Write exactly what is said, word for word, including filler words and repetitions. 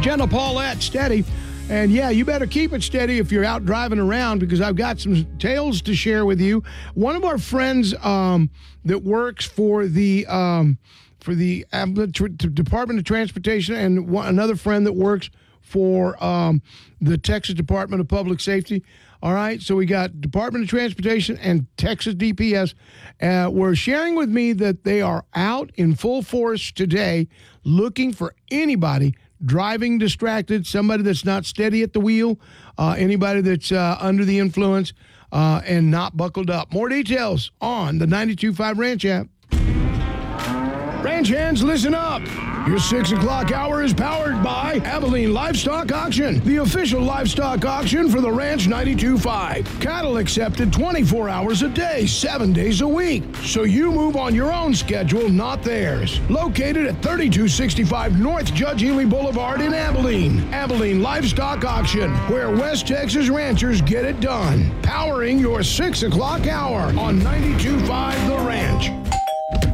Jenna Paulette, steady. And yeah, you better keep it steady if you're out driving around, because I've got some tales to share with you. One of our friends um, that works for the um, for the Department of Transportation, and one, another friend that works for um, the Texas Department of Public Safety. All right, so we got Department of Transportation and Texas D P S uh, were sharing with me that they are out in full force today looking for anybody driving distracted, somebody that's not steady at the wheel, uh, anybody that's uh, under the influence uh, and not buckled up. More details on the ninety-two point five Ranch app. Ranch hands, listen up. Your six o'clock hour is powered by Abilene Livestock Auction, the official livestock auction for the Ranch ninety-two point five. Cattle accepted twenty-four hours a day, seven days a week. So you move on your own schedule, not theirs. Located at thirty-two sixty-five North Judge Ely Boulevard in Abilene. Abilene Livestock Auction, where West Texas ranchers get it done. Powering your six o'clock hour on ninety-two point five The Ranch.